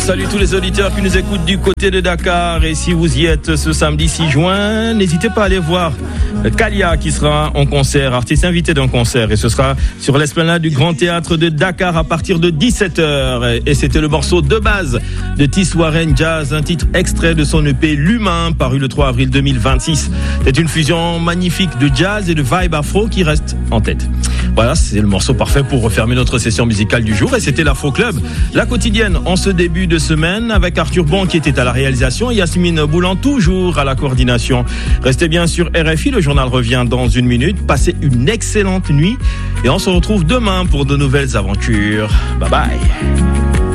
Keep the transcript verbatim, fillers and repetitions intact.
Salut tous les auditeurs qui nous écoutent du côté de Dakar. Et si vous y êtes ce samedi six juin, n'hésitez pas à aller voir Kalia qui sera en concert, artiste invité d'un concert. Et ce sera sur l'esplanade du Grand Théâtre de Dakar à partir de dix-sept heures. Et c'était le morceau de base de Tiss Warren Jazz, un titre extrait de son E P L'Humain, paru le trois avril deux mille vingt-six. C'est une fusion magnifique de jazz et de vibe afro qui reste en tête. Voilà, c'est le morceau parfait pour refermer notre session musicale du jour. Et c'était l'Afro Club, la quotidienne en ce début de semaine, avec Arthur Bon qui était à la réalisation et Yasmine Boulan toujours à la coordination. Restez bien sur R F I, le journal revient dans une minute. Passez une excellente nuit et on se retrouve demain pour de nouvelles aventures. Bye bye.